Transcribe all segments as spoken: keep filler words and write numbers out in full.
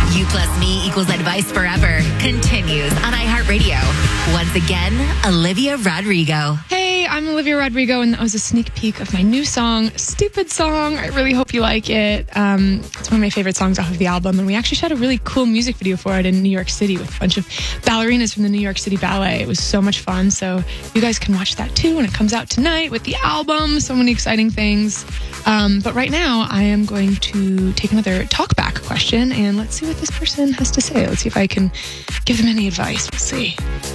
You plus me equals advice forever continues on iHeartRadio. Once again, Olivia Rodrigo. Hey, I'm Olivia Rodrigo, and that was a sneak peek of my new song, Stupid Song. I really hope you like it. Um, it's one of my favorite songs off of the album, and we actually shot a really cool music video for it in New York City with a bunch of ballerinas from the New York City Ballet. It was so much fun, so you guys can watch that too when it comes out tonight with the album. So many exciting things. Um, but right now, I am going to take another talkback question, and let's see what this person has to say. Let's see if I can give them any advice. We'll see.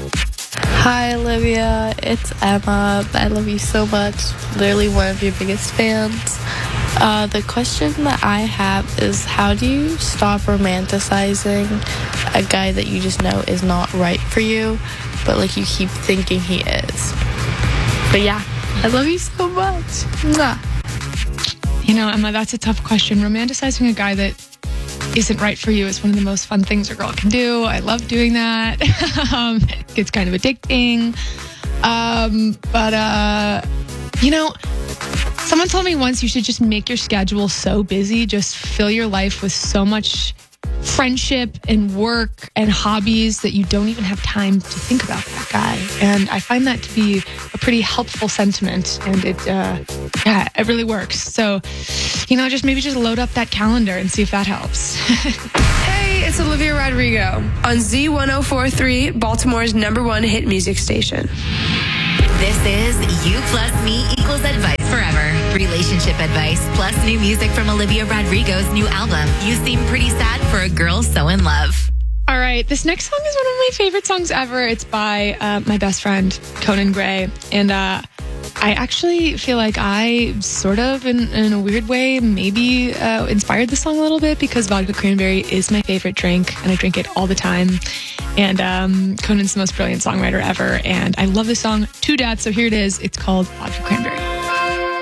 Hi, Olivia. It's Emma. I love you so much. Literally one of your biggest fans. Uh, the question that I have is, how do you stop romanticizing a guy that you just know is not right for you, but like you keep thinking he is? But yeah, I love you so much. Mwah. You know, Emma, that's a tough question. Romanticizing a guy that isn't right for you is one of the most fun things a girl can do. I love doing that. um, it's kind of addicting. Um, but, uh, you know, someone told me once you should just make your schedule so busy, just fill your life with so much friendship and work and hobbies that you don't even have time to think about that guy. And I find that to be a pretty helpful sentiment, and it, uh, yeah, it really works. So, you know, just maybe just load up that calendar and see if that helps. Hey, it's Olivia Rodrigo on Z ten forty-three, Baltimore's number one hit music station. This is You Plus Me equals advice forever. Relationship advice plus new music from Olivia Rodrigo's new album. You seem pretty sad for a girl so in love. All right, this next song is one of my favorite songs ever. It's by uh, my best friend, Conan Gray. And uh, I actually feel like I sort of, in, in a weird way, maybe uh, inspired the song a little bit because vodka cranberry is my favorite drink, and I drink it all the time. And um, Conan's the most brilliant songwriter ever, and I love this song to death. So here it is. It's called Vodka Cranberry.